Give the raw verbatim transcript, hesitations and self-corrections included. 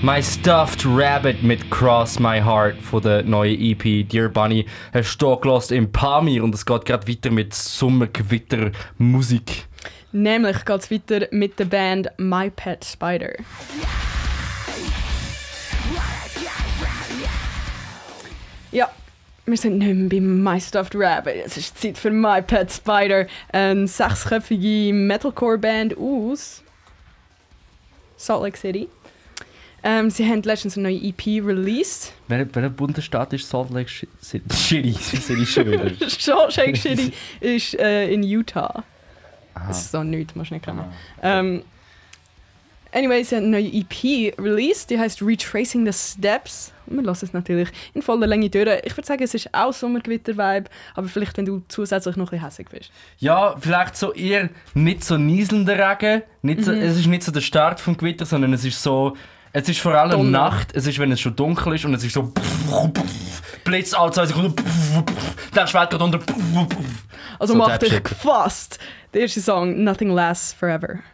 My Stuffed Rabbit mit Cross My Heart von der neuen E P Dear Bunny hast du hier gehört im Pamir und es geht gerade weiter mit Sommergewitter-Musik. Nämlich geht es weiter mit der Band My Pet Spider. Ja, wir sind nicht mehr bei My Stuffed Rabbit. Es ist Zeit für My Pet Spider, eine sechsköpfige Metalcore-Band aus Salt Lake City. Ähm, sie haben letztens eine neue E P released. Welcher Bundesstaat ist Salt Lake City? City, City schon wieder. Salt Lake City ist äh, in Utah. Aha. Das ist so nichts, musst du nicht kennen. Ähm, anyway, sie haben eine neue E P released, die heisst Retracing the Steps. Wir lassen es natürlich in voller Länge durch. Ich würde sagen, es ist auch Sommergewitter-Vibe, aber vielleicht, wenn du zusätzlich noch ein bisschen hässig bist. Ja, vielleicht so eher nicht so nieselnder Regen. Nicht so, mhm. Es ist nicht so der Start vom Gewitter, sondern es ist so... Es ist vor allem Donner. Nacht, es ist, wenn es schon dunkel ist und es ist so... Blitz, alle zwei Sekunden... Dann schwellt gerade unter... Also so macht dich gefasst. Der erste Song, Nothing Lasts Forever.